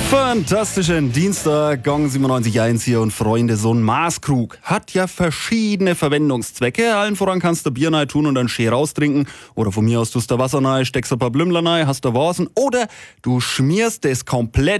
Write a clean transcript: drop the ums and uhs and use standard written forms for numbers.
Fantastischen Dienstag, Gong 97.1 hier und Freunde, so ein Maßkrug hat ja verschiedene Verwendungszwecke. Allen voran kannst du Bier rein tun und dann schön raustrinken. Oder von mir aus tust du Wasser rein, steckst ein paar Blümler rein, hast du Vasen. Oder du schmierst das komplett